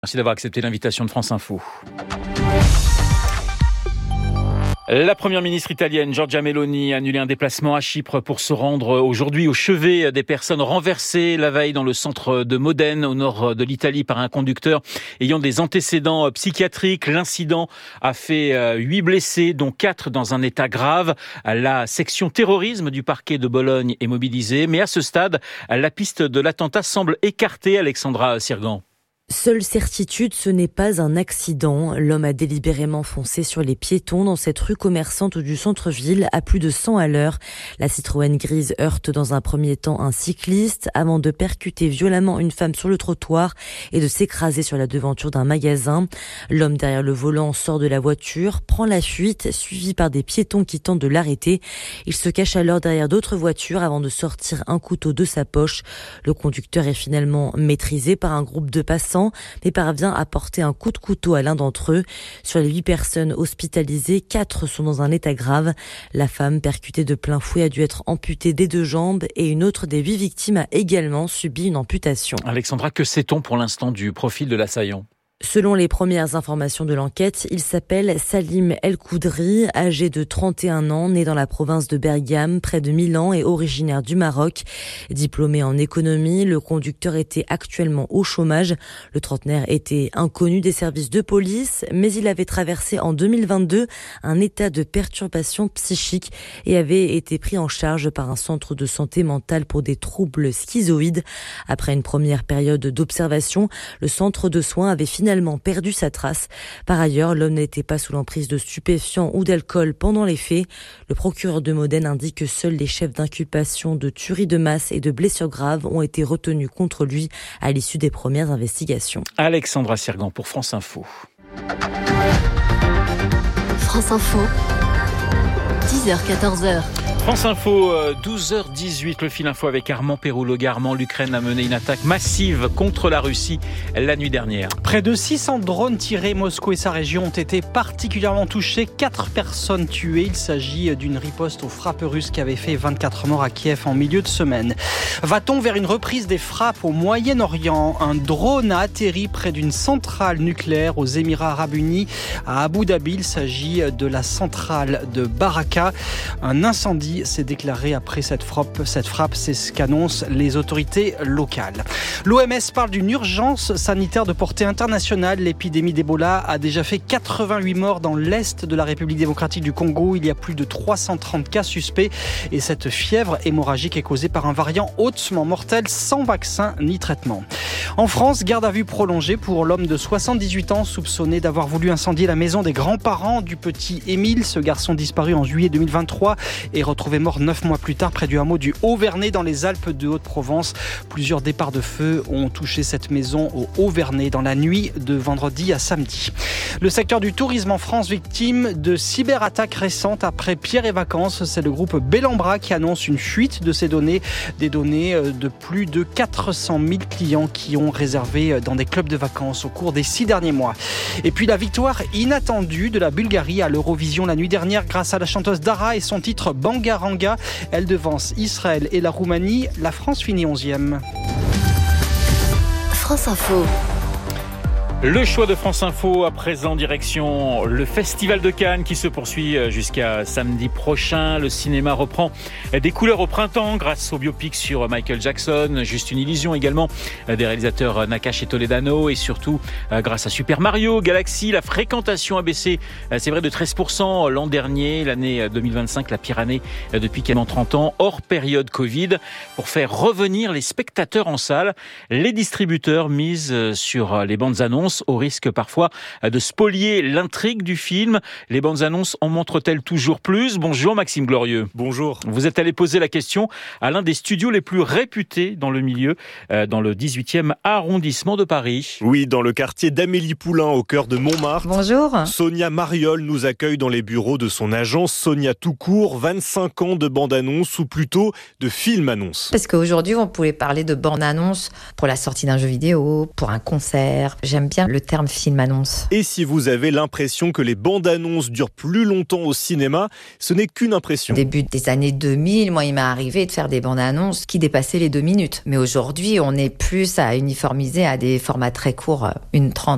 Merci d'avoir accepté l'invitation de France Info. La première ministre italienne, Giorgia Meloni, a annulé un déplacement à Chypre pour se rendre aujourd'hui au chevet des personnes renversées la veille dans le centre de Modène, au nord de l'Italie, par un conducteur ayant des antécédents psychiatriques. L'incident a fait 8 blessés, dont 4 dans un état grave. La section terrorisme du parquet de Bologne est mobilisée, mais à ce stade, la piste de l'attentat semble écartée. Alexandra Sirgan. Seule certitude, ce n'est pas un accident. L'homme a délibérément foncé sur les piétons dans cette rue commerçante du centre-ville à plus de 100 à l'heure. La Citroën grise heurte dans un premier temps un cycliste avant de percuter violemment une femme sur le trottoir et de s'écraser sur la devanture d'un magasin. L'homme derrière le volant sort de la voiture, prend la fuite, suivi par des piétons qui tentent de l'arrêter. Il se cache alors derrière d'autres voitures avant de sortir un couteau de sa poche. Le conducteur est finalement maîtrisé par un groupe de passants, mais parvient à porter un coup de couteau à l'un d'entre eux. Sur les 8 personnes hospitalisées, 4 sont dans un état grave. La femme, percutée de plein fouet, a dû être amputée des 2 jambes et une autre des 8 victimes a également subi une amputation. Alexandra, que sait-on pour l'instant du profil de l'assaillant ? Selon les premières informations de l'enquête, il s'appelle Salim El Koudri, âgé de 31 ans, né dans la province de Bergame, près de Milan et originaire du Maroc. Diplômé en économie, le conducteur était actuellement au chômage. Le trentenaire était inconnu des services de police, mais il avait traversé en 2022 un état de perturbation psychique et avait été pris en charge par un centre de santé mentale pour des troubles schizoïdes. Après une première période d'observation, le centre de soins avait finalement perdu sa trace. Par ailleurs, l'homme n'était pas sous l'emprise de stupéfiants ou d'alcool pendant les faits. Le procureur de Modène indique que seuls les chefs d'inculpation de tuerie de masse et de blessures graves ont été retenus contre lui à l'issue des premières investigations. Alexandra Sirgan pour France Info. France Info, 10h-14h. France Info, 12h18, le fil info avec Armand Péroulog. Armand, l'Ukraine a mené une attaque massive contre la Russie la nuit dernière. Près de 600 drones tirés, Moscou et sa région ont été particulièrement touchés. 4 personnes tuées. Il s'agit d'une riposte aux frappes russes qui avait fait 24 morts à Kiev en milieu de semaine. Va-t-on vers une reprise des frappes au Moyen-Orient ? Un drone a atterri près d'une centrale nucléaire aux Émirats Arabes Unis à Abu Dhabi. Il s'agit de la centrale de Baraka. Un incendie s'est déclaré après cette frappe, c'est ce qu'annoncent les autorités locales. L'OMS parle d'une urgence sanitaire de portée internationale. L'épidémie d'Ebola a déjà fait 88 morts dans l'est de la République démocratique du Congo. Il y a plus de 330 cas suspects et cette fièvre hémorragique est causée par un variant hautement mortel sans vaccin ni traitement. En France, garde à vue prolongée pour l'homme de 78 ans soupçonné d'avoir voulu incendier la maison des grands-parents du petit Émile. Ce garçon disparu en juillet 2023 est retrouvé mort 9 mois plus tard près du hameau du Haut-Vernay dans les Alpes de Haute-Provence. Plusieurs départs de feu ont touché cette maison au Haut-Vernay dans la nuit de vendredi à samedi. Le secteur du tourisme en France victime de cyberattaques récentes après Pierre et Vacances. C'est le groupe Bellambra qui annonce une fuite de ces données, des données de plus de 400 000 clients qui ont réservé dans des clubs de vacances au cours des 6 derniers mois. Et puis la victoire inattendue de la Bulgarie à l'Eurovision la nuit dernière grâce à la chanteuse Dara et son titre Bangaranga. Elle devance Israël et la Roumanie. La France finit 11e. France Info. Le choix de France Info à présent, direction le Festival de Cannes qui se poursuit jusqu'à samedi prochain. Le cinéma reprend des couleurs au printemps grâce au biopic sur Michael Jackson. Juste une illusion également des réalisateurs Nakache et Toledano et surtout grâce à Super Mario Galaxy. La fréquentation a baissé, c'est vrai, de 13% l'an dernier. L'année 2025, la pire année depuis quasiment 30 ans, hors période Covid. Pour faire revenir les spectateurs en salle, les distributeurs misent sur les bandes annonces au risque parfois de spolier l'intrigue du film. Les bandes annonces en montrent-elles toujours plus ? Bonjour Maxime Glorieux. Bonjour. Vous êtes allé poser la question à l'un des studios les plus réputés dans le milieu, dans le 18e arrondissement de Paris. Oui, dans le quartier d'Amélie Poulain, au cœur de Montmartre. Bonjour. Sonia Mariol nous accueille dans les bureaux de son agence Sonia Toucourt, 25 ans de bande-annonce ou plutôt de film-annonce. Parce qu'aujourd'hui, on pouvait parler de bande-annonce pour la sortie d'un jeu vidéo, pour un concert. J'aime bien le terme film-annonce. Et si vous avez l'impression que les bandes-annonces durent plus longtemps au cinéma, ce n'est qu'une impression. Au début des années 2000, moi, il m'est arrivé de faire des bandes-annonces qui dépassaient les 2 minutes. Mais aujourd'hui, on est plus à uniformiser à des formats très courts, 1:30.